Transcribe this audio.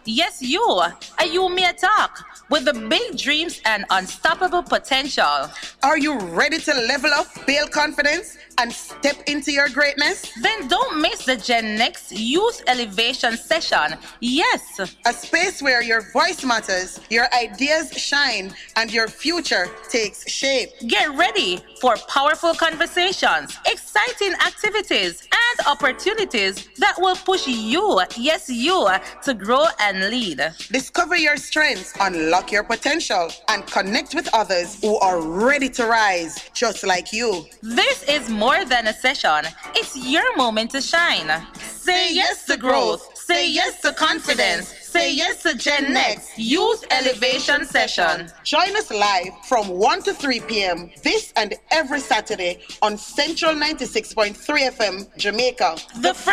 Yes, you, a Yumi Talk, with the big dreams and unstoppable potential. Are you ready to level up, build confidence, and step into your greatness? Then don't miss the Gen Next Youth Elevation Session. Yes, A space where your voice matters, your ideas shine, and your future takes shape. get ready for powerful conversations, exciting activities, and opportunities that will push you, yes, you, to grow and lead. Discover your strengths, unlock your potential, and connect with others who are ready to rise just like you. This is more than a session, it's your moment to shine. Say yes to growth, say yes to confidence, say yes to Gen Next Youth Elevation Session. Join us live from 1 to 3 p.m. this and every Saturday on Central 96.3 FM, Jamaica. The